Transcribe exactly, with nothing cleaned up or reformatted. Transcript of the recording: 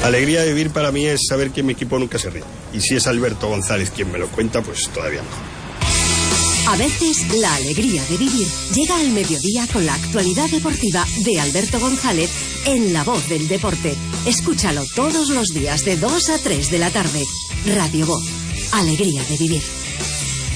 La alegría de vivir para mí es saber que mi equipo nunca se ríe. Y si es Alberto González quien me lo cuenta, pues todavía mejor. A veces, la alegría de vivir llega al mediodía con la actualidad deportiva de Alberto González en La Voz del Deporte. Escúchalo todos los días de dos a tres de la tarde. Radio Voz. Alegría de vivir.